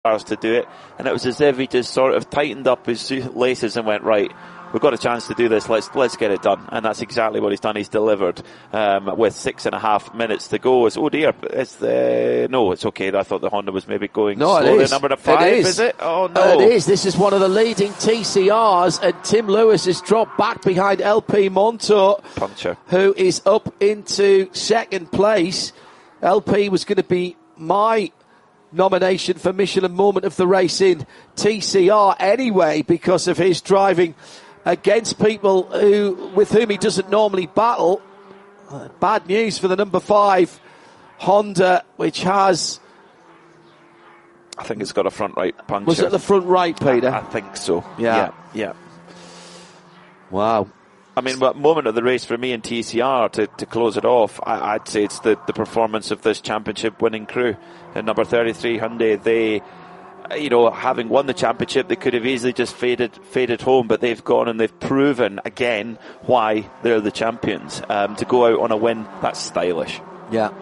to do it, and it was as if he just sort of tightened up his laces and went, right, we've got a chance to do this, let's get it done. And that's exactly what he's done. He's delivered with 6.5 minutes to go. Oh dear, no, it's okay. I thought the Honda was maybe going slowly. Number 5, is it? Oh no. It is. This is one of the leading TCRs, and Tim Lewis has dropped back behind LP Montour, puncher, who is up into second place. LP was going to be my nomination for Michelin Moment of the Race in TCR anyway, because of his driving against people with whom he doesn't normally battle. Bad news for the number 5 Honda, which has, I think it's got a front right puncher. Was it the front right, Peter? I think so. Yeah. Wow. I mean, moment of the race for me in TCR to close it off, I'd say it's the performance of this championship winning crew. In number 33 Hyundai, they, having won the championship, they could have easily just faded home, but they've gone and they've proven again why they're the champions. To go out on a win, that's stylish. Yeah.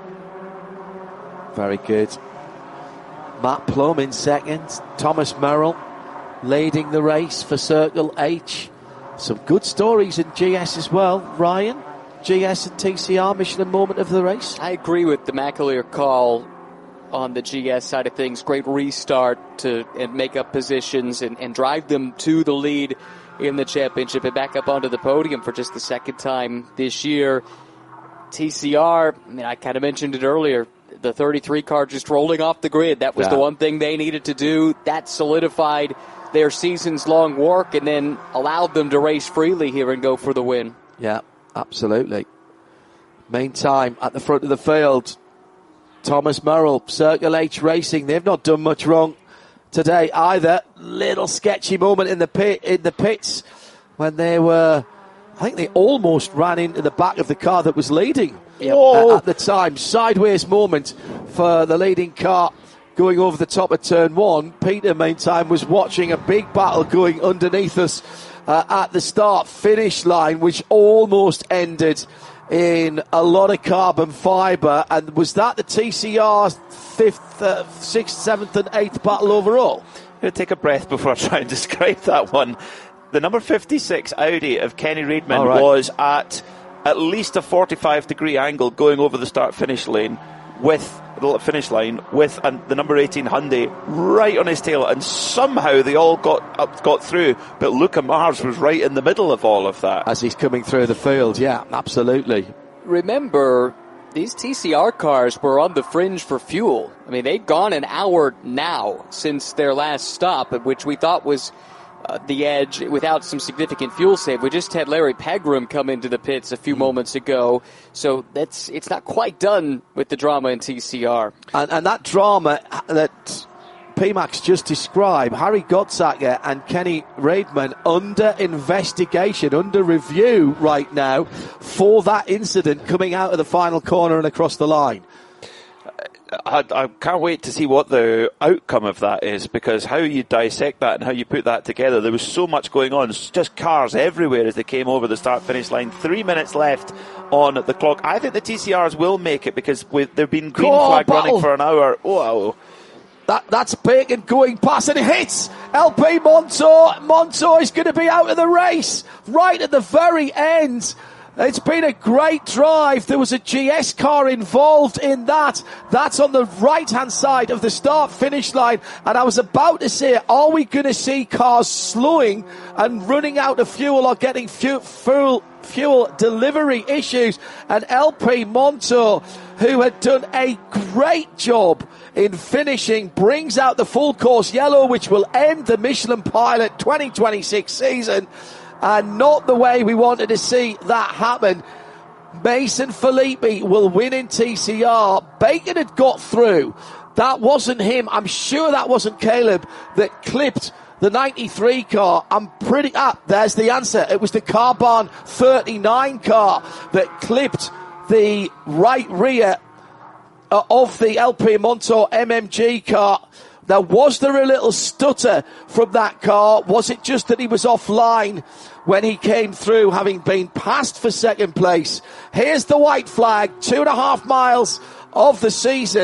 Very good. Matt Plum in second. Thomas Merrill leading the race for Circle H. Some good stories in GS as well. Ryan, GS and TCR, Michelin Moment of the race. I agree with the McAleer call on the GS side of things. Great restart and make up positions and drive them to the lead in the championship and back up onto the podium for just the second time this year. TCR, I mean, I kind of mentioned it earlier, the 33 car just rolling off the grid. That was the one thing they needed to do. That solidified their season's long work and then allowed them to race freely here and go for the win. Yeah, absolutely. Main time at the front of the field, Thomas Merrill, Circle H Racing. They've not done much wrong today either. Little sketchy moment in the pits when they were, I think they almost ran into the back of the car that was leading at the time. Sideways moment for the leading car going over the top of turn 1. Peter, meantime, was watching a big battle going underneath us at the start-finish line, which almost ended in a lot of carbon fibre. And was that the TCR 5th, 6th, 7th and 8th battle overall? I'm going to take a breath before I try and describe that one. The number 56 Audi of Kenny Reidman was at least a 45-degree angle going over the start-finish line with the number 18 Hyundai right on his tail, and somehow they all got through, but Luca Mars was right in the middle of all of that as he's coming through the field. Yeah, absolutely. Remember, these TCR cars were on the fringe for fuel. I mean, they'd gone an hour now since their last stop, which we thought was the edge without some significant fuel save. We just had Larry Pegram come into the pits a few moments ago, so it's not quite done with the drama in TCR. And that drama that PMAX just described, Harry Gottsacker and Kenny Reidman under investigation, under review right now for that incident coming out of the final corner and across the line. I can't wait to see what the outcome of that is, because how you dissect that and how you put that together, there was so much going on, just cars everywhere as they came over the start-finish line. 3 minutes left on the clock. I think the TCRs will make it, because they've been green flag running for an hour. Wow. That's Bacon going past, and it hits LP Montour. Montour is going to be out of the race right at the very end. It's been a great drive. There was a GS car involved in that. That's on the right-hand side of the start-finish line. And I was about to say, are we going to see cars slowing and running out of fuel or getting fuel delivery issues? And LP Montour, who had done a great job in finishing, brings out the full course yellow, which will end the Michelin Pilot 2026 season. And not the way we wanted to see that happen. Mason Filippi will win in TCR. Bacon had got through. That wasn't him. I'm sure that wasn't Caleb that clipped the 93 car. There's the answer. It was the Carbon 39 car that clipped the right rear of the LP Montour MMG car. Now, was there a little stutter from that car? Was it just that he was offline when he came through, having been passed for second place? Here's the white flag, 2.5 miles of the season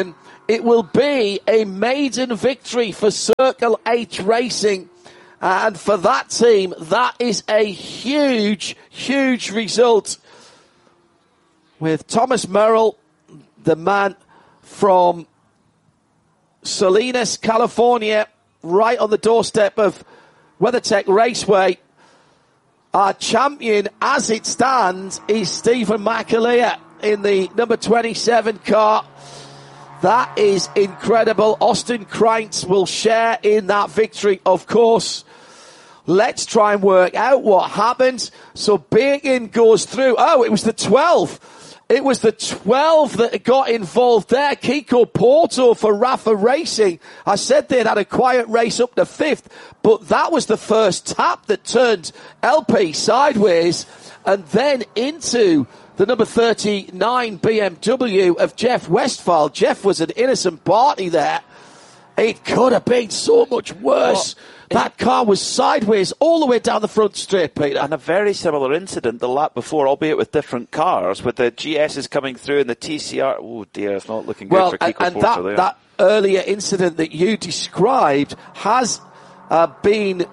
it will be a maiden victory for Circle H Racing. And for that team, that is a huge, huge result. With Thomas Merrill, the man from Salinas, California, right on the doorstep of WeatherTech Raceway. Our champion, as it stands, is Stephen McAleer in the number 27 car. That is incredible. Austin Kreitz will share in that victory, of course. Let's try and work out what happened. So Bacon goes through. Oh, it was the 12. It was the 12 that got involved there. Kiko Porto for Rafa Racing. I said they'd had a quiet race up to 5th, but that was the first tap that turned LP sideways and then into the number 39 BMW of Jeff Westphal. Jeff was an innocent party there. It could have been so much worse. That car was sideways all the way down the front straight, Peter. And a very similar incident the lap before, albeit with different cars, with the GSs coming through and the TCR. Oh dear, it's not looking good for Kiko Porto there. That earlier incident that you described has been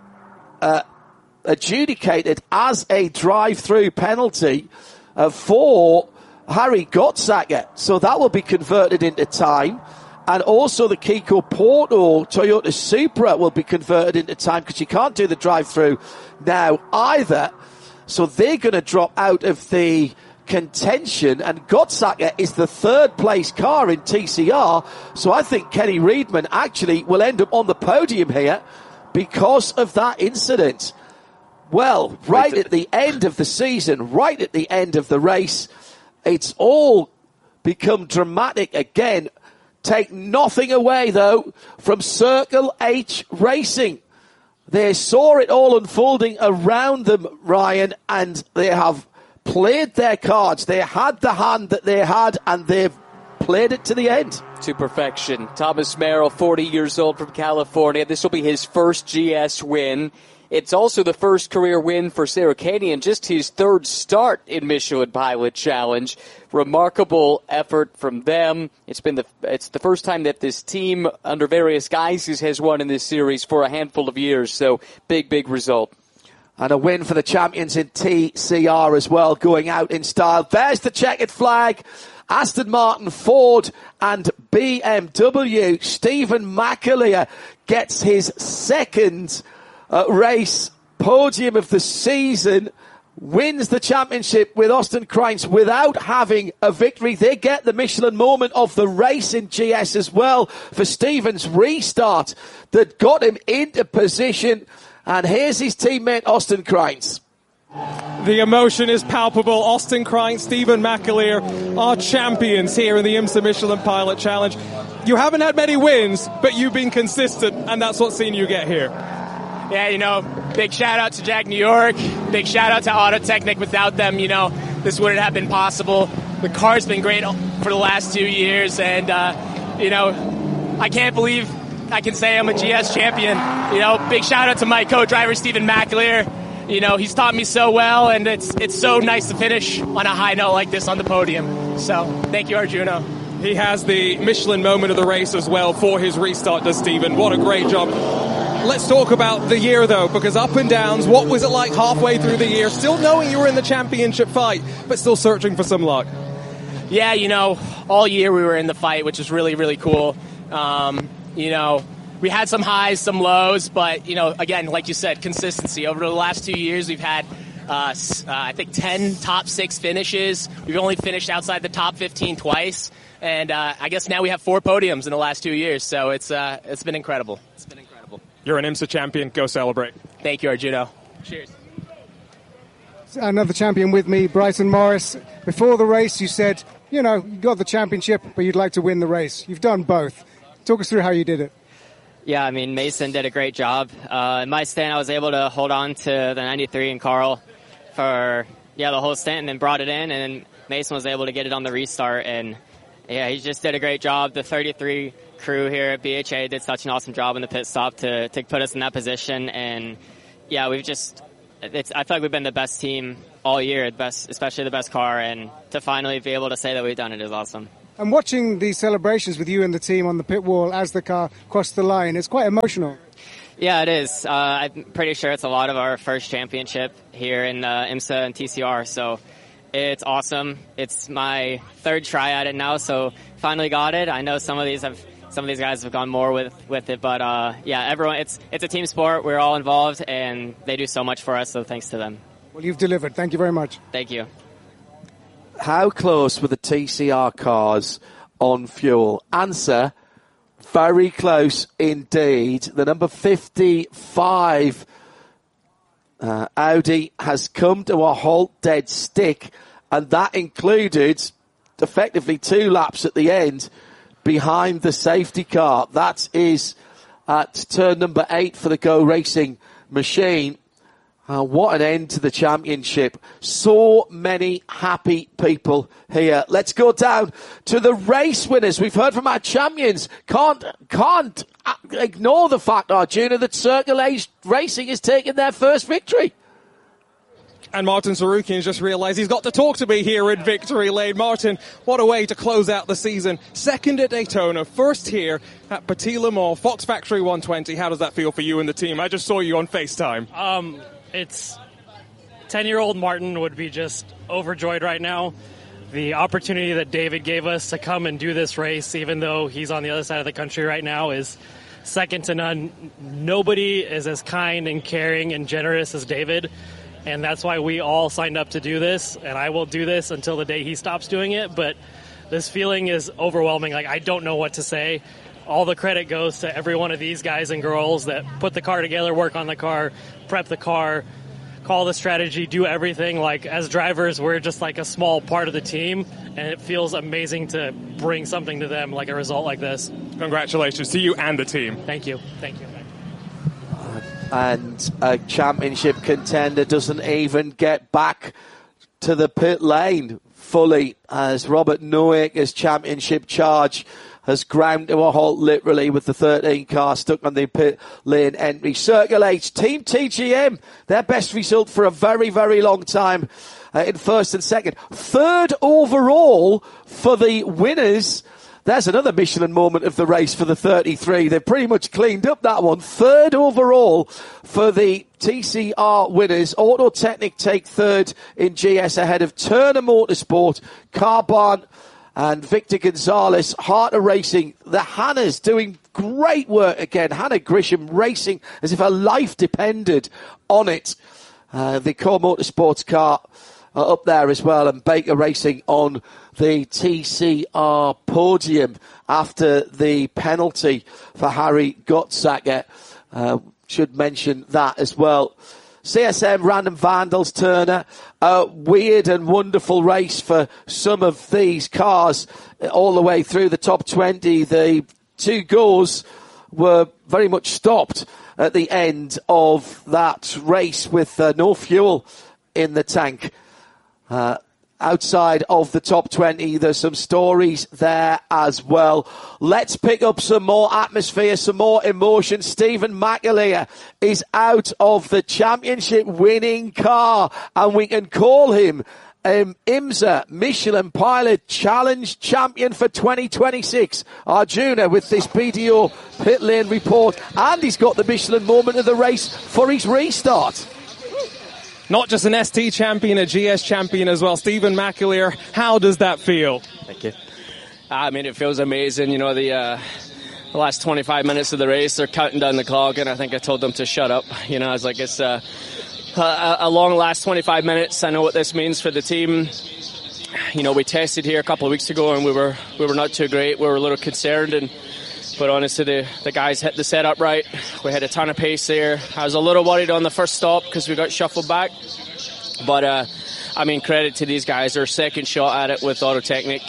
adjudicated as a drive-through penalty for Harry Gottsacker. So that will be converted into time. And also the Kiko Porto Toyota Supra will be converted into time because you can't do the drive-through now either. So they're going to drop out of the contention. And Gottsacker is the 3rd place car in TCR. So I think Kenny Reedman actually will end up on the podium here because of that incident. Well, right at the end of the season, right at the end of the race, it's all become dramatic again. Take nothing away, though, from Circle H Racing. They saw it all unfolding around them, Ryan, and they have played their cards. They had the hand that they had, and they've played it to the end. To perfection. Thomas Merrill, 40 years old from California. This will be his first GS win. It's also the first career win for Saracanian, just his 3rd start in Michelin Pilot Challenge. Remarkable effort from them. It's the first time that this team, under various guises, has won in this series for a handful of years. So big result. And a win for the champions in TCR as well, going out in style. There's the checkered flag. Aston Martin, Ford and BMW. Stephen McAleer gets his 2nd race podium of the season, wins the championship with Austin Kreitz without having a victory. They get the Michelin moment of the race in GS as well for Stephen's restart that got him into position. And here's his teammate Austin Kreitz. The emotion is palpable. Austin Kreitz, Stephen McAleer are champions here in the IMSA Michelin Pilot Challenge. You haven't had many wins, but you've been consistent, and that's what's seen you get here. Yeah, big shout out to Jack New York. Big shout out to Autotechnic. Without them, this wouldn't have been possible. The car's been great for the last 2 years, and, I can't believe I can say I'm a GS champion. Big shout out to my co-driver, Stephen McAleer. He's taught me so well, and it's so nice to finish on a high note like this on the podium. So, thank you, Arjuna. He has the Michelin moment of the race as well for his restart, does Stephen. What a great job. Let's talk about the year, though, because up and downs. What was it like halfway through the year? Still knowing you were in the championship fight, but still searching for some luck. Yeah, all year we were in the fight, which was really, really cool. We had some highs, some lows, but, again, like you said, consistency. Over the last 2 years, we've had, I think, 10 top 6 finishes. We've only finished outside the top 15 twice. And I guess now we have 4 podiums in the last 2 years. So it's been incredible. It's been incredible. You're an IMSA champion. Go celebrate. Thank you, Arjuno. Cheers. Another champion with me, Bryson Morris. Before the race, you said, you got the championship, but you'd like to win the race. You've done both. Talk us through how you did it. Yeah, Mason did a great job. In my stint, I was able to hold on to the 93 and Carl for, the whole stint, and then brought it in, and Mason was able to get it on the restart, and he just did a great job. The 33 crew here at BHA did such an awesome job in the pit stop to put us in that position, and I feel like we've been the best team all year, especially the best car, and to finally be able to say that we've done it is awesome. And watching these celebrations with you and the team on the pit wall as the car crossed the line, it's quite emotional. Yeah, it is. I'm pretty sure it's a lot of our first championship here in IMSA and TCR, so it's awesome. It's my third try at it now, so finally got it. I know some of these guys have gone more with it, but yeah, everyone. It's a team sport. We're all involved, and they do so much for us. So thanks to them. Well, you've delivered. Thank you very much. Thank you. How close were the TCR cars on fuel? Answer: very close indeed. The number 55 Audi has come to a halt dead stick, and that included effectively 2 laps at the end behind the safety car. That is at turn number 8 for the Go Racing machine. What an end to the championship. So many happy people here. Let's go down to the race winners. We've heard from our champions. Can't ignore the fact, Arjuna, that Circle H Racing is taking their first victory. And Martin Sarukian just realised he's got to talk to me here in Victory Lane. Martin, what a way to close out the season. Second at Daytona, first here at Petit Le Mans, Fox Factory 120. How does that feel for you and the team? I just saw you on FaceTime. It's 10-year-old Martin would be just overjoyed right now. The opportunity that David gave us to come and do this race, even though he's on the other side of the country right now, is second to none. Nobody is as kind and caring and generous as David, and that's why we all signed up to do this, and I will do this until the day he stops doing it, but this feeling is overwhelming. Like, I don't know what to say. All the credit goes to every one of these guys and girls that put the car together, work on the car, prep the car, call the strategy, do everything. Like, as drivers, we're just like a small part of the team, and it feels amazing to bring something to them like a result like this. Congratulations to you and the team. Thank you. Thank you. And a championship contender doesn't even get back to the pit lane fully, as Robert Noaker's championship charge has ground to a halt literally with the 13 car stuck on the pit lane entry. Circle H, Team TGM, their best result for a very, very long time in first and second. Third overall for the winners. There's another Michelin moment of the race for the 33. They've pretty much cleaned up that one. Third overall for the TCR winners. Autotechnic take third in GS ahead of Turner Motorsport, Carbon and Victor Gonzalez. Heart of Racing. The Hannah's doing great work again. Hannah Grisham racing as if her life depended on it. The Core Motorsports car up there as well, and Baker Racing on the TCR podium after the penalty for Harry Gottsacker. Should mention that as well. CSM, Random Vandals, Turner. A weird and wonderful race for some of these cars all the way through the top 20. The 2 goals were very much stopped at the end of that race with no fuel in the tank. Outside of the top 20, there's some stories there as well. Let's pick up some more atmosphere, some more emotion. Stephen McAleer is out of the championship winning car, and we can call him IMSA Michelin Pilot Challenge Champion for 2026. Arjuna with this BDO pit lane report, and he's got the Michelin moment of the race for his restart. Not just an ST champion, a GS champion as well. Stephen McAleer, how does that feel? Thank you. I mean, it feels amazing. You know, the last 25 minutes of the race, they're counting down the clock, and I think I told them to shut up. You know, I was like, it's a long last 25 minutes. I know what this means for the team. You know, we tested here a couple of weeks ago, and we were not too great. We were a little concerned, but honestly, the guys hit the setup right. We had a ton of pace there. I was a little worried on the first stop because we got shuffled back. But, I mean, credit to these guys. Their second shot at it with Autotechnic.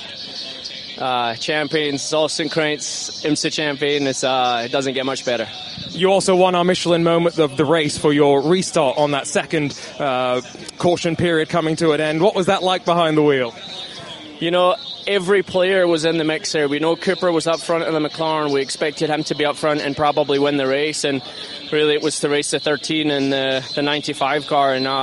Champions, Austin Krantz, IMSA champion. It doesn't get much better. You also won our Michelin moment of the race for your restart on that second caution period coming to an end. What was that like behind the wheel? You know, every player was in the mix here. We know Cooper was up front in the McLaren. We expected him to be up front and probably win the race. And really it was to race the 13 and the 95 car, and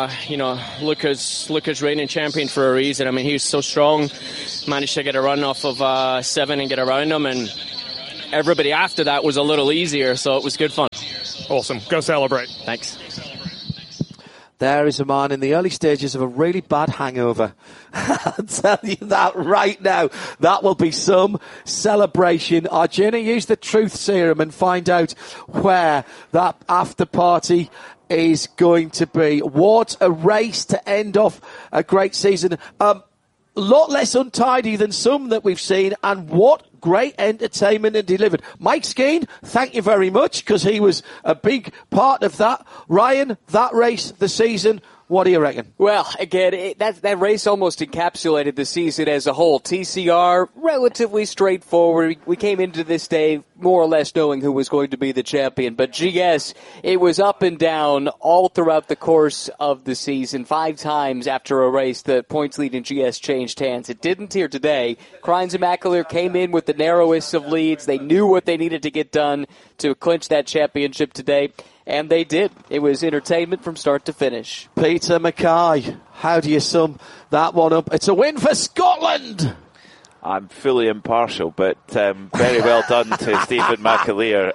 Luca's reigning champion for a reason. I mean, he was so strong, managed to get a run off of 7 and get around him, and everybody after that was a little easier, so it was good fun. Awesome. Go celebrate. Thanks. There is a man in the early stages of a really bad hangover. I'll tell you that right now. That will be some celebration. Our journey, use the truth serum and find out where that after party is going to be. What a race to end off a great season. A lot less untidy than some that we've seen, and what great entertainment and delivered. Mike Skeen, thank you very much, because he was a big part of that. Ryan, that race, the season, what do you reckon? Well, again, that race almost encapsulated the season as a whole. TCR, relatively straightforward. We came into this day more or less knowing who was going to be the champion. But GS, it was up and down all throughout the course of the season. 5 times after a race, the points lead in GS changed hands. It didn't here today. Crines and McAleer came in with the narrowest of leads. They knew what they needed to get done to clinch that championship today. And they did. It was entertainment from start to finish. Peter Mackay, how do you sum that one up? It's a win for Scotland! I'm fully impartial, but very well done to Stephen McAleer.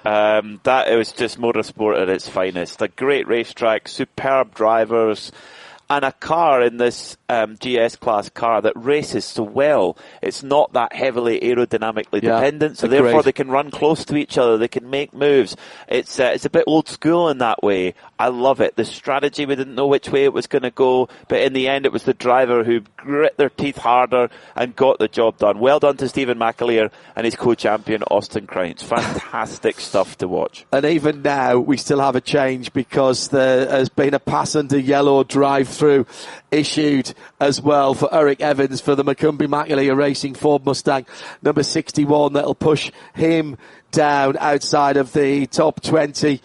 It was just motorsport at its finest. A great racetrack, superb drivers, and a car in this GS class car that races so well. It's not that heavily aerodynamically dependent, so therefore they can run close to each other, they can make moves. It's a bit old school in that way. I love it. The strategy, we didn't know which way it was going to go, but in the end it was the driver who grit their teeth harder and got the job done. Well done to Stephen McAleer and his co-champion Austin Crines. Fantastic stuff to watch. And even now we still have a change, because there has been a passenger yellow drive-through issued as well for Eric Evans for the Macumbi McAleer Racing Ford Mustang number 61. That'll push him down outside of the top 20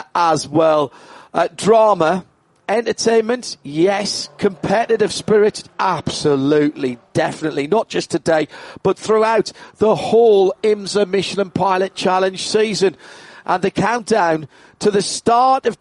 as well. Drama, entertainment, yes. Competitive spirit, absolutely, definitely. Not just today, but throughout the whole IMSA Michelin Pilot Challenge season. And the countdown to the start of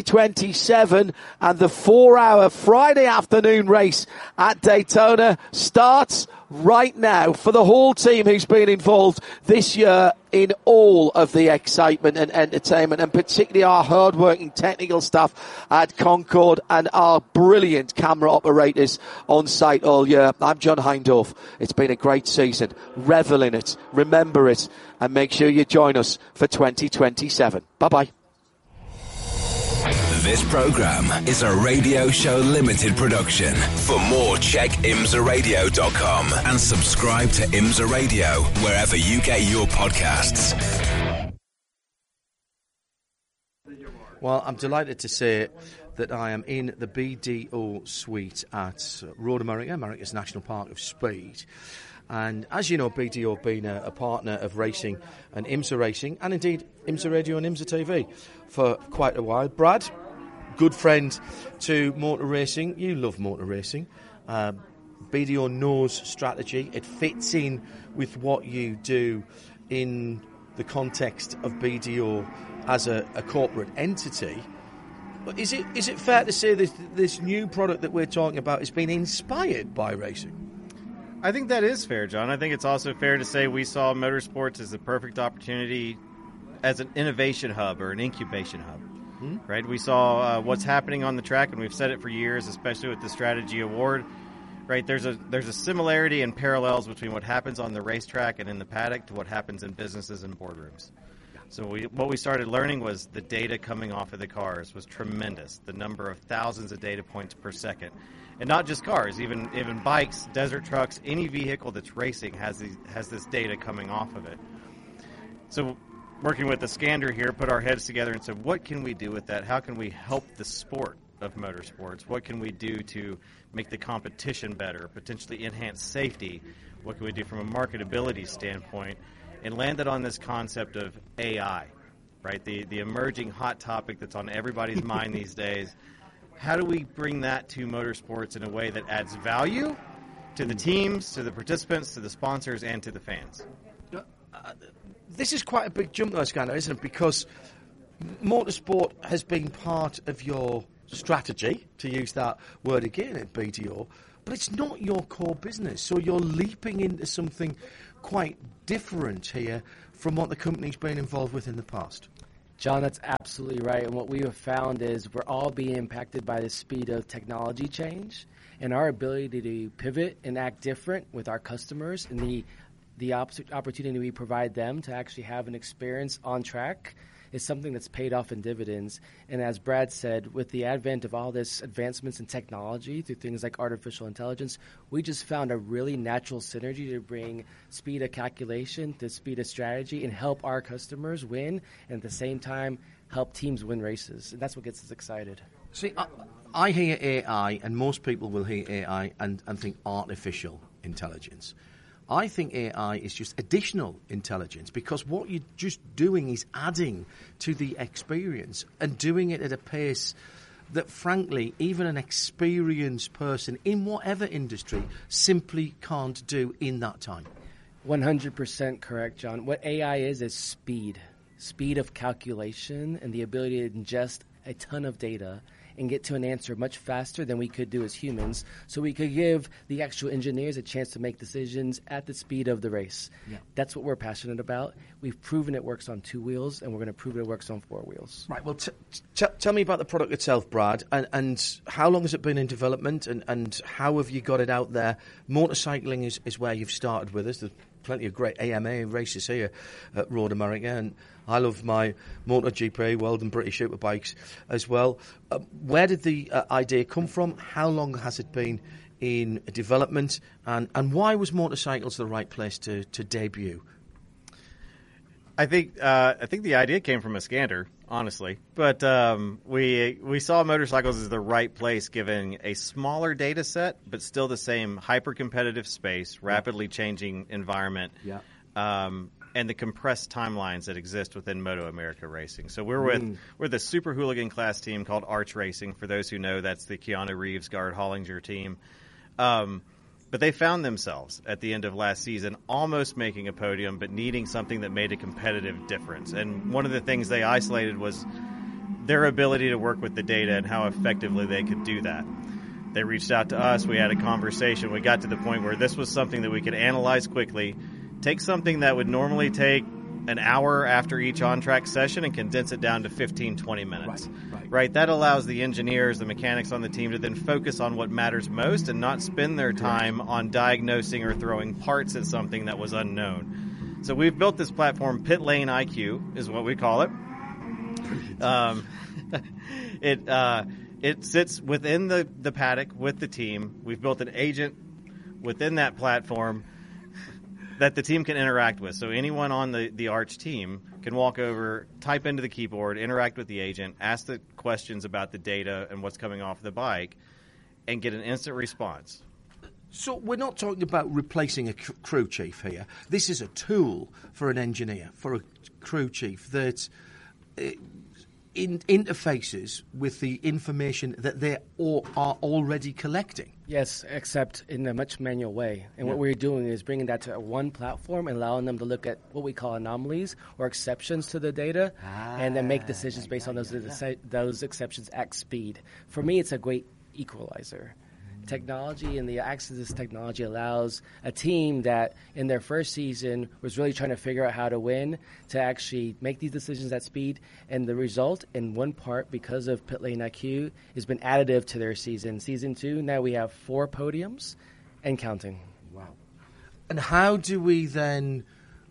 2027 and the 4-hour Friday afternoon race at Daytona starts right now for the whole team who's been involved this year in all of the excitement and entertainment, and particularly our hard-working technical staff at Concord and our brilliant camera operators on site all year. I'm John Hindorf. It's been a great season. Revel in it, remember it, and make sure you join us for 2027. Bye-bye. This program is a Radio Show Limited production. For more, check imsaradio.com and subscribe to IMSA Radio wherever you get your podcasts. Well, I'm delighted to say that I am in the BDO suite at Road America, America's National Park of Speed. And as you know, BDO have been a partner of racing and IMSA Racing, and indeed IMSA Radio and IMSA TV for quite a while. Brad, good friend to motor racing. You love motor racing. BDO knows strategy. It fits in with what you do in the context of BDO as a corporate entity. But is it fair to say that this new product that we're talking about has been inspired by racing? I think that is fair, John. I think it's also fair to say we saw motorsports as the perfect opportunity as an innovation hub or an incubation hub. Right? We saw what's happening on the track, and we've said it for years, especially with the Strategy Award. Right? There's a similarity and parallels between what happens on the racetrack and in the paddock to what happens in businesses and boardrooms. So what we started learning was the data coming off of the cars was tremendous. The number of thousands of data points per second. And not just cars, even bikes, desert trucks, any vehicle that's racing has this data coming off of it. So working with the Scander here, put our heads together and said, what can we do with that? How can we help the sport of motorsports? What can we do to make the competition better, potentially enhance safety? What can we do from a marketability standpoint? And landed on this concept of AI, right? The emerging hot topic that's on everybody's mind these days. How do we bring that to motorsports in a way that adds value to the teams, to the participants, to the sponsors, and to the fans? This is quite a big jump, though, Scanner, isn't it? Because motorsport has been part of your strategy, to use that word again at BDO, but it's not your core business. So you're leaping into something quite different here from what the company's been involved with in the past. John, that's absolutely right. And what we have found is we're all being impacted by the speed of technology change, and our ability to pivot and act different with our customers and the opportunity we provide them to actually have an experience on track is something that's paid off in dividends. And as Brad said, with the advent of all this advancements in technology through things like artificial intelligence, we just found a really natural synergy to bring speed of calculation to speed of strategy and help our customers win, and at the same time help teams win races. And that's what gets us excited. See, I hear AI, and most people will hear AI and think artificial intelligence. I think AI is just additional intelligence, because what you're just doing is adding to the experience and doing it at a pace that, frankly, even an experienced person in whatever industry simply can't do in that time. 100% correct, John. What AI is speed of calculation and the ability to ingest a ton of data and get to an answer much faster than we could do as humans, so we could give the actual engineers a chance to make decisions at the speed of the race. Yeah. That's what we're passionate about. We've proven it works on 2 wheels, and we're going to prove it works on 4 wheels. Right, well, tell me about the product itself, Brad, and how long has it been in development, and how have you got it out there? Motorcycling is where you've started with us. There's plenty of great AMA races here at Road America, and I love my MotoGP, Weldon British Superbikes as well. Where did the idea come from? How long has it been in development? And why was motorcycles the right place to debut? I think the idea came from Iskander, honestly. But we saw motorcycles as the right place, given a smaller data set, but still the same hyper-competitive space, rapidly changing environment. Yeah. And the compressed timelines that exist within Moto America Racing. So we're the super hooligan class team called Arch Racing. For those who know, that's the Keanu Reeves, Gard Hollinger team. But they found themselves at the end of last season almost making a podium, but needing something that made a competitive difference. And one of the things they isolated was their ability to work with the data and how effectively they could do that. They reached out to us. We had a conversation. We got to the point where this was something that we could analyze quickly, take something that would normally take an hour after each on-track session and condense it down to 15, 20 minutes. Right? That allows the engineers, the mechanics on the team to then focus on what matters most and not spend their time on diagnosing or throwing parts at something that was unknown. So we've built this platform, Pit Lane IQ is what we call it. It sits within the paddock with the team. We've built an agent within that platform that the team can interact with. So anyone on the Arch team can walk over, type into the keyboard, interact with the agent, ask the questions about the data and what's coming off the bike, and get an instant response. So we're not talking about replacing a crew chief here. This is a tool for an engineer, for a crew chief that interfaces with the information that they are already collecting. Yes, except in a much manual way. And what we're doing is bringing that to one platform and allowing them to look at what we call anomalies or exceptions to the data, and then make decisions based on those exceptions at speed. For me, it's a great equalizer. Technology and the access to this technology allows a team that in their first season was really trying to figure out how to win to actually make these decisions at speed. And the result, in one part, because of Pit Lane IQ, has been additive to their season. Season 2, now we have 4 podiums and counting. Wow. And how do we then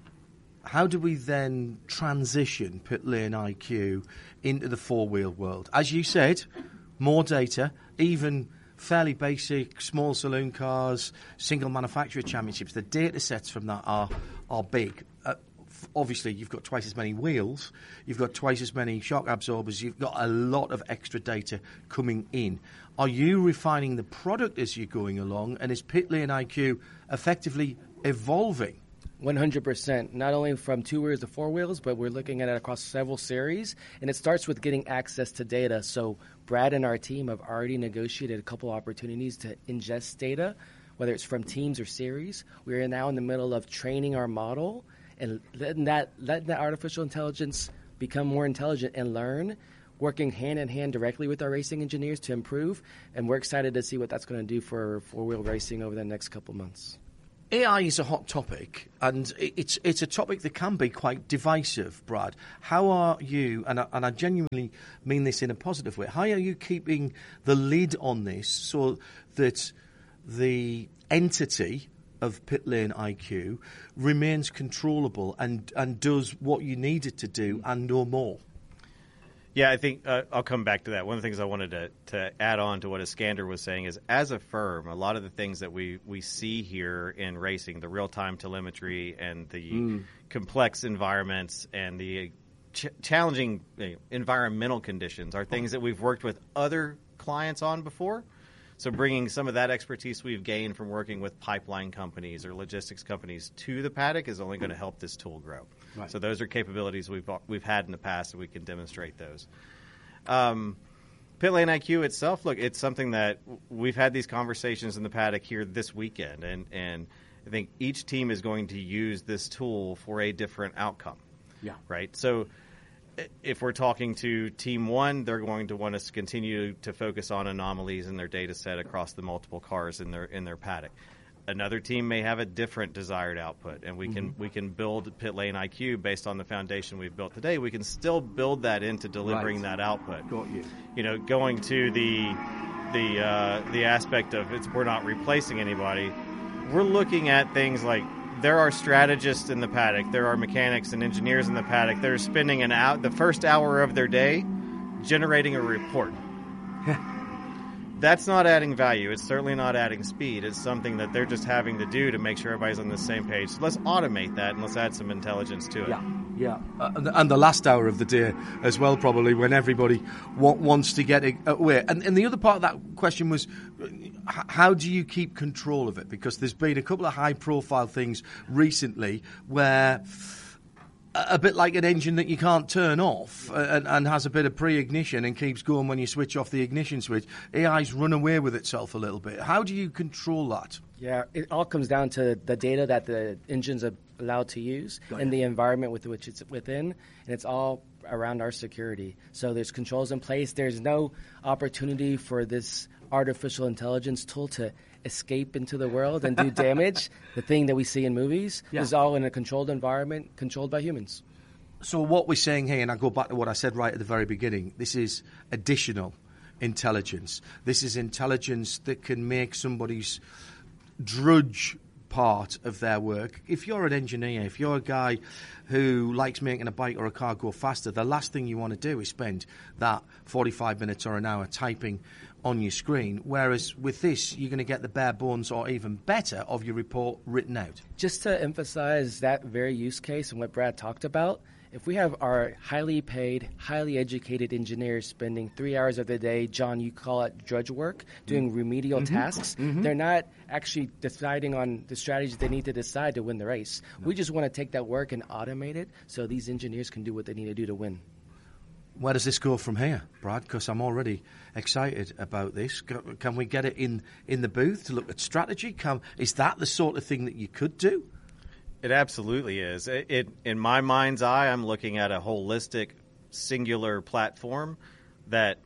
transition Pit Lane IQ into the 4-wheel world? As you said, more data, even fairly basic, small saloon cars, single manufacturer championships. The data sets from that are big. Obviously, you've got twice as many wheels, you've got twice as many shock absorbers, you've got a lot of extra data coming in. Are you refining the product as you're going along, and is Pit Lane IQ effectively evolving? 100%, not only from 2 wheels to 4 wheels, but we're looking at it across several series, and it starts with getting access to data. So Brad and our team have already negotiated a couple opportunities to ingest data, whether it's from teams or series. We are now in the middle of training our model and letting that artificial intelligence become more intelligent, and learn, working hand in hand directly with our racing engineers to improve. And we're excited to see what that's going to do for four-wheel racing over the next couple months. AI is a hot topic, and it's a topic that can be quite divisive, Brad. How are you, and I genuinely mean this in a positive way, how are you keeping the lid on this so that the entity of Pitlane IQ remains controllable and does what you need it to do and no more? Yeah, I think I'll come back to that. One of the things I wanted to add on to what Iskander was saying is, as a firm, a lot of the things that we see here in racing, the real-time telemetry and the complex environments and the challenging environmental conditions are things that we've worked with other clients on before. So bringing some of that expertise we've gained from working with pipeline companies or logistics companies to the paddock is only going to help this tool grow. Right. So those are capabilities we've had in the past, and we can demonstrate those. Pitlane IQ itself, look, it's something that we've had these conversations in the paddock here this weekend, and I think each team is going to use this tool for a different outcome. Yeah. Right? So if we're talking to Team 1, they're going to want us to continue to focus on anomalies in their data set across the multiple cars in their paddock. Another team may have a different desired output, and we can build Pitlane IQ based on the foundation we've built today. We can still build that into delivering that output. Got you. You know, going to the aspect of we're not replacing anybody. We're looking at things like, there are strategists in the paddock. There are mechanics and engineers in the paddock that are spending the first hour of their day generating a report. That's not adding value. It's certainly not adding speed. It's something that they're just having to do to make sure everybody's on the same page. So let's automate that and let's add some intelligence to it. Yeah. And the last hour of the day as well, probably, when everybody wants to get away. And the other part of that question was, how do you keep control of it? Because there's been a couple of high-profile things recently where, a bit like an engine that you can't turn off and has a bit of pre-ignition and keeps going when you switch off the ignition switch, AI's run away with itself a little bit. How do you control that? Yeah, it all comes down to the data that the engines are allowed to use and the environment with which it's within, and it's all around our security. So there's controls in place. There's no opportunity for this artificial intelligence tool to escape into the world and do damage. The thing that we see in movies is all in a controlled environment, controlled by humans. So what we're saying here, and I go back to what I said right at the very beginning, this is additional intelligence. This is intelligence that can make somebody's drudge part of their work. If you're an engineer, if you're a guy who likes making a bike or a car go faster, the last thing you want to do is spend that 45 minutes or an hour typing on your screen, whereas with this, you're going to get the bare bones or even better of your report written out. Just to emphasize that very use case and what Brad talked about, if we have our highly paid, highly educated engineers spending 3 hours of the day, John, you call it drudge work, doing remedial tasks, they're not actually deciding on the strategies they need to decide to win the race. We just want to take that work and automate it so these engineers can do what they need to do to win. Where does this go from here, Brad? Because I'm already excited about this. Can we get it in the booth to look at strategy? Is that the sort of thing that you could do? It absolutely is. In my mind's eye, I'm looking at a holistic, singular platform that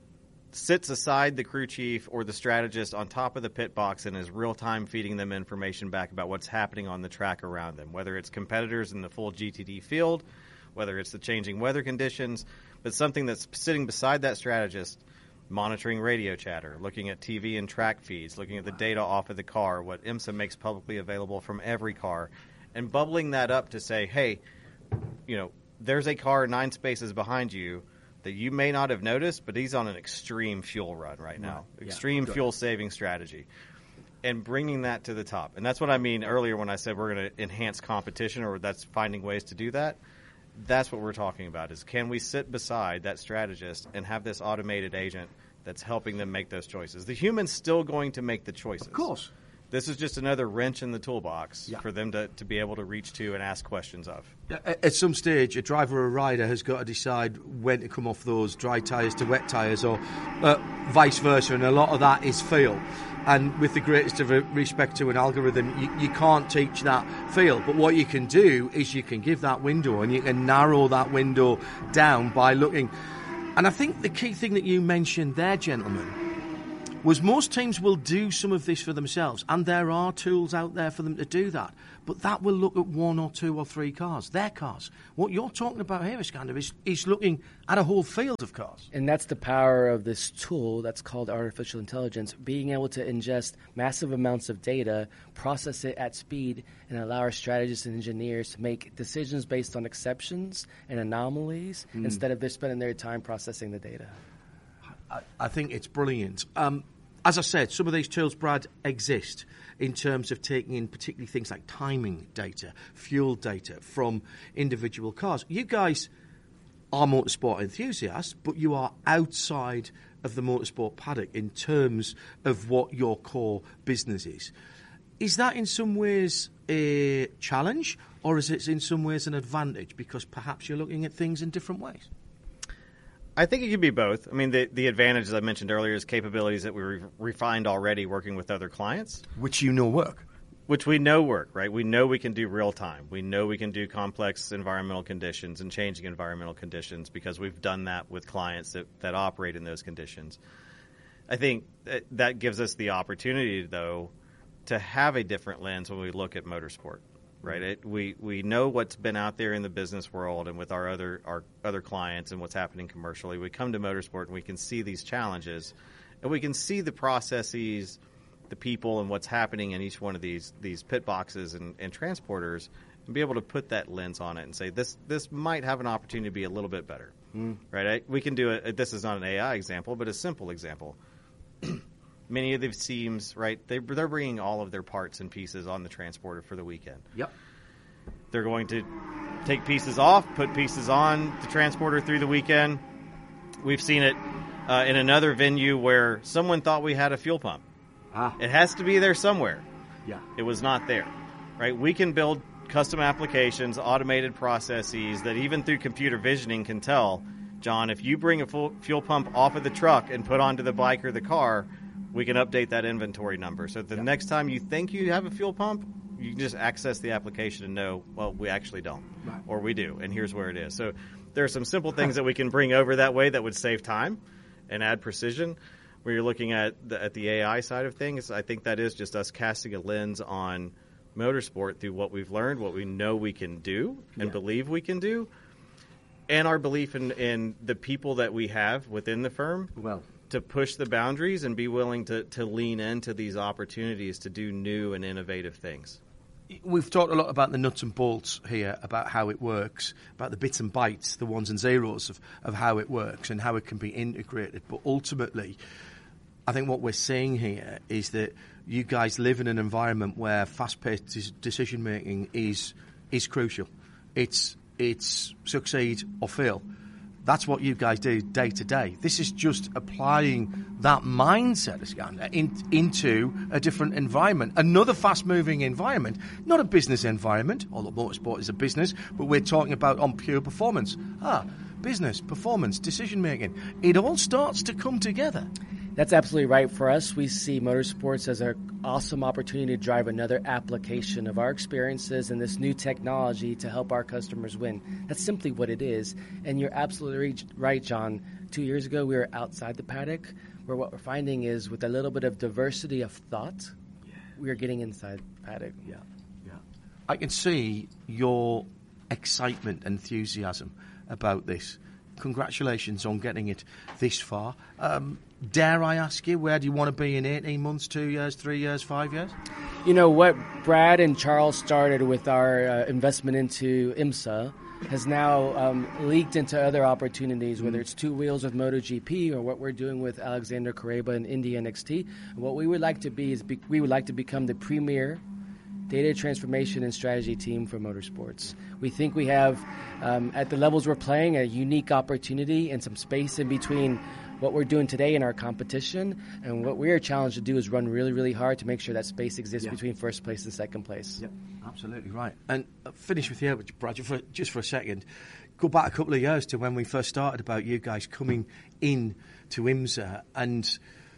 sits aside the crew chief or the strategist on top of the pit box and is real-time feeding them information back about what's happening on the track around them, whether it's competitors in the full GTD field, whether it's the changing weather conditions, but something that's sitting beside that strategist, monitoring radio chatter, looking at TV and track feeds, looking at the data off of the car, what IMSA makes publicly available from every car, and bubbling that up to say, hey, there's a car 9 spaces behind you that you may not have noticed, but he's on an extreme fuel run right now, extreme fuel-saving strategy, and bringing that to the top. And that's what I mean earlier when I said we're going to enhance competition, or that's finding ways to do that. That's what we're talking about, is can we sit beside that strategist and have this automated agent that's helping them make those choices? The human's still going to make the choices. Of course. This is just another wrench in the toolbox for them to be able to reach to and ask questions of. At some stage, a driver or a rider has got to decide when to come off those dry tyres to wet tyres or vice versa, and a lot of that is feel. And with the greatest of respect to an algorithm, you can't teach that feel. But what you can do is you can give that window, and you can narrow that window down by looking. And I think the key thing that you mentioned there, gentlemen, was most teams will do some of this for themselves, and there are tools out there for them to do that. But that will look at 1 or 2 or 3 cars, their cars. What you're talking about here, Iskander, is looking at a whole field of cars. And that's the power of this tool that's called artificial intelligence, being able to ingest massive amounts of data, process it at speed, and allow our strategists and engineers to make decisions based on exceptions and anomalies instead of spending their time processing the data. I think it's brilliant. As I said, some of these tools, Brad, exist in terms of taking in particularly things like timing data, fuel data from individual cars. You guys are motorsport enthusiasts, but you are outside of the motorsport paddock in terms of what your core business is. Is that in some ways a challenge, or is it in some ways an advantage because perhaps you're looking at things in different ways? I think it could be both. I mean, the advantage, as I mentioned earlier, is capabilities that we refined already working with other clients. Which you know work. Which we know work, right? We know we can do real time. We know we can do complex environmental conditions and changing environmental conditions because we've done that with clients that operate in those conditions. I think that gives us the opportunity, though, to have a different lens when we look at motorsport. Right, we know what's been out there in the business world and with our other clients and what's happening commercially. We come to motorsport and we can see these challenges, and we can see the processes, the people, and what's happening in each one of these pit boxes and transporters, and be able to put that lens on it and say this might have an opportunity to be a little bit better. Right, we can do it. This is not an AI example, but a simple example. Many of these teams, right, they're bringing all of their parts and pieces on the transporter for the weekend. Yep. They're going to take pieces off, put pieces on the transporter through the weekend. We've seen it in another venue where someone thought we had a fuel pump. It has to be there somewhere. Yeah. It was not there, right? We can build custom applications, automated processes that even through computer visioning can tell, John, if you bring a full fuel pump off of the truck and put onto the bike or the car, we can update that inventory number. So the next time you think you have a fuel pump, you can just access the application and know, well, we actually don't. Right. Or we do, and here's where it is. So there are some simple things that we can bring over that way that would save time and add precision. Where you're looking at the AI side of things, I think that is just us casting a lens on motorsport through what we've learned, what we know we can do and believe we can do, and our belief in the people that we have within the firm. Well, to push the boundaries and be willing to lean into these opportunities to do new and innovative things. We've talked a lot about the nuts and bolts here, about how it works, about the bits and bytes, the ones and zeros of how it works and how it can be integrated. But ultimately, I think what we're seeing here is that you guys live in an environment where fast-paced decision-making is crucial. It's succeed or fail. That's what you guys do day to day. This is just applying that mindset, Iskander, into a different environment, another fast-moving environment, not a business environment, although motorsport is a business, but we're talking about on pure performance. Business, performance, decision-making. It all starts to come together. That's absolutely right. For us, we see motorsports as an awesome opportunity to drive another application of our experiences and this new technology to help our customers win. That's simply what it is. And you're absolutely right, John. 2 years ago, we were outside the paddock, where what we're finding is with a little bit of diversity of thought, we are getting inside the paddock. Yeah. I can see your excitement, enthusiasm about this. Congratulations on getting it this far. Dare I ask you, where do you want to be in 18 months, 2 years, 3 years, 5 years? You know, what Brad and Charles started with our investment into IMSA has now leaked into other opportunities, whether it's two wheels with MotoGP or what we're doing with Alexander Correba and Indy NXT. What we would like to be is we would like to become the premier data transformation and strategy team for motorsports. We think we have, at the levels we're playing, a unique opportunity and some space in between what we're doing today in our competition, and what we're challenged to do is run really, really hard to make sure that space exists between first place and second place. Yep, absolutely right. And finish with you, Brad, just for a second. Go back a couple of years to when we first started about you guys coming in to IMSA, and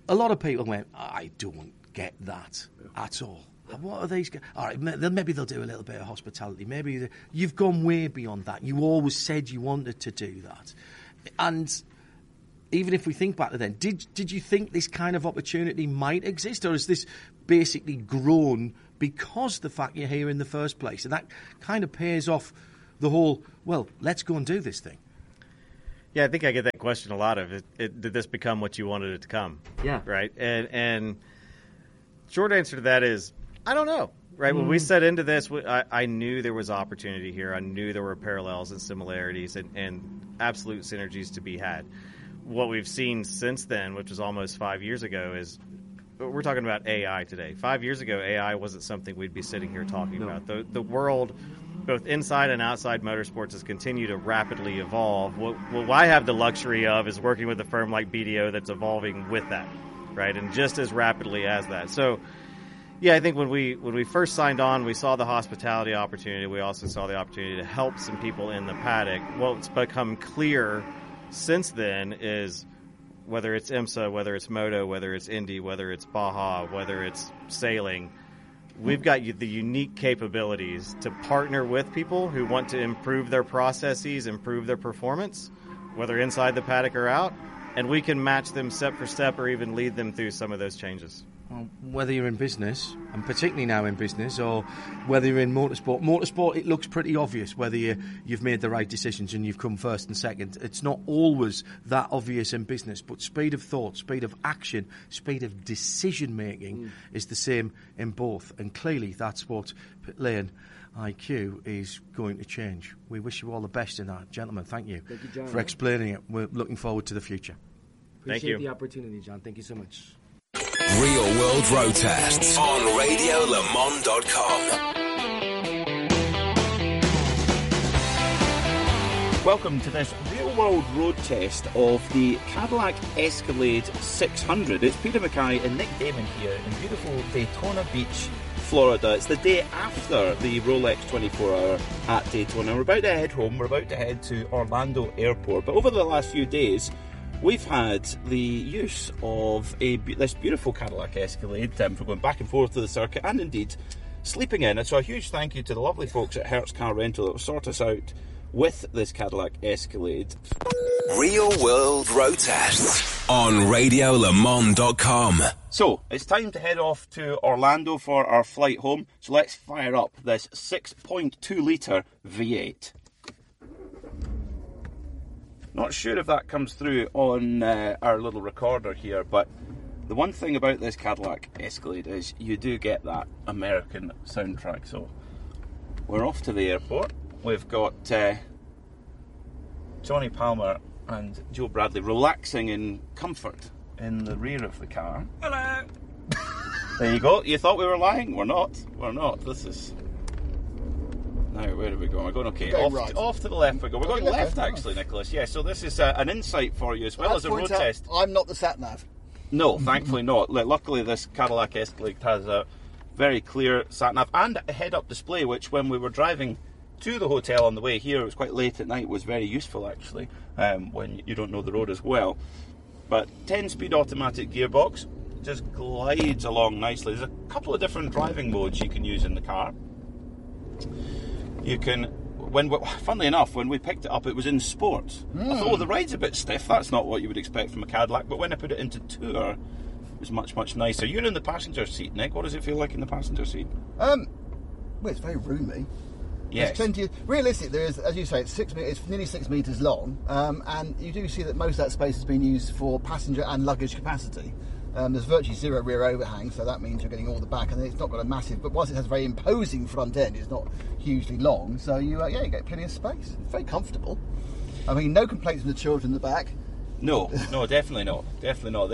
a lot of people went, I don't get that at all. What are these guys? All right, maybe they'll do a little bit of hospitality. Maybe you've gone way beyond that. You always said you wanted to do that. And even if we think back to then, did you think this kind of opportunity might exist? Or has this basically grown because the fact you're here in the first place? And that kind of pays off the whole, well, let's go and do this thing. Yeah, I think I get that question a lot of. Did this become what you wanted it to come? Yeah. Right? And short answer to that is, I don't know. Right? When we set into this, I knew there was opportunity here. I knew there were parallels and similarities and absolute synergies to be had. What we've seen since then, which was almost 5 years ago, is we're talking about AI today. 5 years ago, AI wasn't something we'd be sitting here talking about. The world, both inside and outside motorsports, has continued to rapidly evolve. What I have the luxury of is working with a firm like BDO that's evolving with that, right? And just as rapidly as that. So, yeah, I think when we first signed on, we saw the hospitality opportunity. We also saw the opportunity to help some people in the paddock. What's become clear since then is whether it's IMSA, whether it's Moto, whether it's Indy, whether it's Baja, whether it's sailing, we've got the unique capabilities to partner with people who want to improve their processes, improve their performance, whether inside the paddock or out, and we can match them step for step or even lead them through some of those changes. Well, whether you're in business, and particularly now in business, or whether you're in motorsport, it looks pretty obvious whether you've made the right decisions and you've come first and second. It's not always that obvious in business, but speed of thought, speed of action, speed of decision-making is the same in both. And clearly that's what Pit Lane IQ is going to change. We wish you all the best in that. Gentlemen, thank you John, for explaining it. We're looking forward to the future. Appreciate the opportunity, John. Thank you so much. Real World Road Tests on RadioLeMans.com. Welcome to this real world road test of the Cadillac Escalade 600. It's Peter Mackay and Nick Damon here in beautiful Daytona Beach, Florida. It's the day after the Rolex 24-hour at Daytona. We're about to head home. We're about to head to Orlando Airport. But over the last few days, we've had the use of this beautiful Cadillac Escalade for going back and forth to the circuit and indeed sleeping in it. So a huge thank you to the lovely folks at Hertz Car Rental that will sort us out with this Cadillac Escalade. Real World Road Tests on RadioLeMans.com. So it's time to head off to Orlando for our flight home. So let's fire up this 6.2 litre V8. Not sure if that comes through on our little recorder here, but the one thing about this Cadillac Escalade is you do get that American soundtrack. So we're off to the airport. We've got Johnny Palmer and Joe Bradley relaxing in comfort in the rear of the car. Hello! There you go. You thought we were lying? We're not. We're not. This is... Now, where are we going? We're going, okay, off to the left we go. We're going left, actually, Nicholas. Yeah, so this is an insight for you as well as a road test. I'm not the sat-nav. No, thankfully not. Luckily, this Cadillac Escalade has a very clear sat-nav and a head-up display, which when we were driving to the hotel on the way here, it was quite late at night, was very useful, actually, when you don't know the road as well. But 10-speed automatic gearbox just glides along nicely. There's a couple of different driving modes you can use in the car. You can, funnily enough, when we picked it up, it was in sport. I thought, the ride's a bit stiff. That's not what you would expect from a Cadillac. But when I put it into tour, it was much, much nicer. You're in the passenger seat, Nick. What does it feel like in the passenger seat? Well, it's very roomy. Yes. Realistically, there is, as you say, it's nearly 6 metres long, and you do see that most of that space has been used for passenger and luggage capacity. There's virtually zero rear overhang, so that means you're getting all the back, and it's not got a massive, but whilst it has a very imposing front end, it's not hugely long, so you get plenty of space. It's very comfortable. I mean, no complaints from the children in the back. No, definitely not. Definitely not.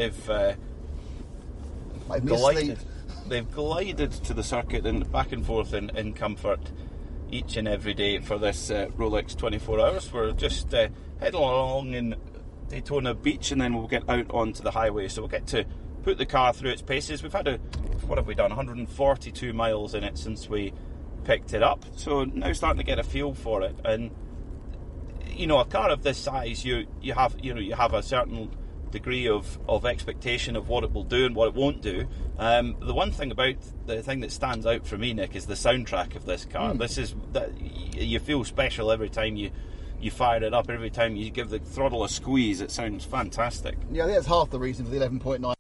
They've glided to the circuit and back and forth in comfort each and every day for this Rolex 24 hours. We're just heading along in Daytona Beach, and then we'll get out onto the highway, so we'll get to put the car through its paces. We've had 142 miles in it since we picked it up, so now starting to get a feel for it. And you know, a car of this size, you have a certain degree of expectation of what it will do and what it won't do. The one thing about the thing that stands out for me, Nick, is the soundtrack of this car. This is that you feel special every time you fire it up. Every time you give the throttle a squeeze, it sounds fantastic. Yeah, I think that's half the reason for the 11.9.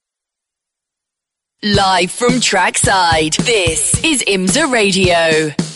Live from trackside, this is IMSA Radio.